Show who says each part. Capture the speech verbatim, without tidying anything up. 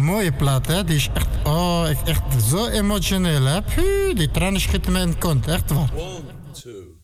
Speaker 1: mooie plaat, hè? Die is echt, oh, ik echt zo emotioneel, hè? Puh, die tranen schieten me in de kont, echt waar.
Speaker 2: One, two.